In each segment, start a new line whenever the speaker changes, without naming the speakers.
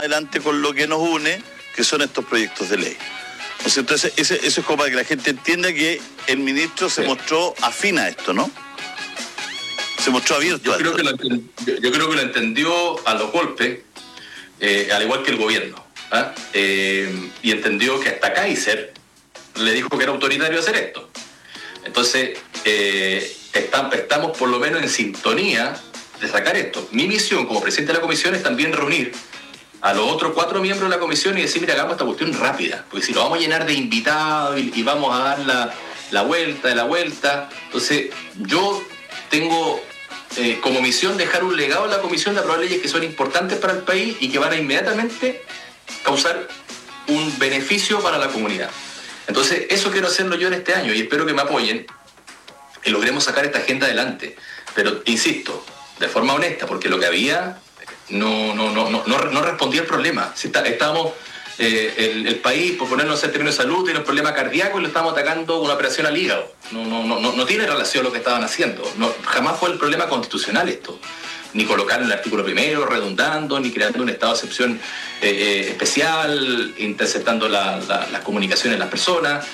adelante con lo que nos une, que son estos proyectos de ley. Entonces, eso es como para que la gente entienda que el ministro se mostró afín a esto, ¿no? Se mostró abierto.
Yo creo que lo entendió a los golpes, al igual que el gobierno. Y entendió que hasta Kaiser le dijo que era autoritario hacer esto. Entonces, estamos por lo menos en sintonía de sacar esto. Mi misión como presidente de la comisión es también reunir a los otros 4 miembros de la comisión y decir, mira, hagamos esta cuestión rápida, porque si lo vamos a llenar de invitados y vamos a dar la vuelta de la vuelta. Entonces, yo tengo como misión dejar un legado en la comisión de aprobar leyes que son importantes para el país y que van a inmediatamente causar un beneficio para la comunidad. Entonces, eso quiero hacerlo yo en este año y espero que me apoyen y logremos sacar esta agenda adelante. Pero, insisto, de forma honesta, porque lo que había no respondía al problema. Si estábamos, el país, por ponernos en términos de salud, tiene un problema cardíaco y lo estamos atacando con una operación al hígado. No tiene relación lo que estaban haciendo. Jamás fue el problema constitucional esto. Ni colocar el artículo primero redundando, ni creando un estado de excepción especial, interceptando las comunicaciones de las personas.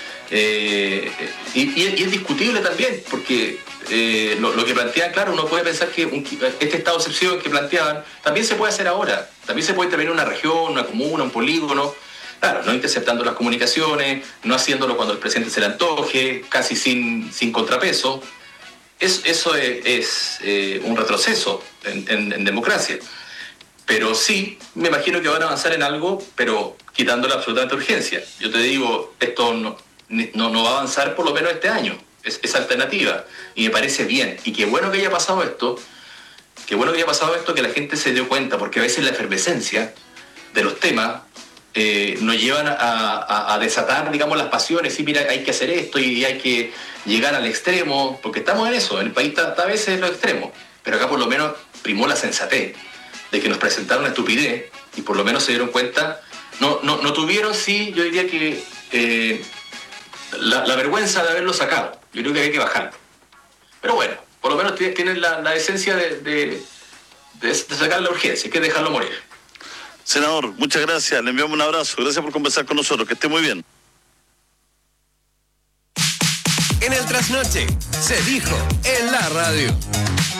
Y es discutible también, porque lo que plantean, claro, uno puede pensar que este estado de excepción que planteaban también se puede hacer ahora. También se puede intervenir una región, una comuna, un polígono. Claro, no interceptando las comunicaciones, no haciéndolo cuando el presidente se le antoje, casi sin contrapeso. Eso es un retroceso en democracia. Pero sí, me imagino que van a avanzar en algo, pero quitándole absolutamente urgencia. Yo te digo, esto no va a avanzar por lo menos este año. Es alternativa. Y me parece bien. Y qué bueno que haya pasado esto. Qué bueno que haya pasado esto, que la gente se dio cuenta, porque a veces la efervescencia de los temas nos llevan a desatar, digamos, las pasiones. Y mira, hay que hacer esto y hay que llegar al extremo, porque estamos en eso. En el país está a veces en los extremos. Pero acá por lo menos primó la sensatez de que nos presentaron una estupidez y por lo menos se dieron cuenta. No tuvieron, sí, yo diría que la vergüenza de haberlo sacado. Yo creo que hay que bajarlo. Pero bueno, por lo menos tienen la decencia de sacar la urgencia, hay que dejarlo morir.
Senador, muchas gracias, le enviamos un abrazo, gracias por conversar con nosotros, que esté muy bien.
En el trasnoche se dijo en la radio.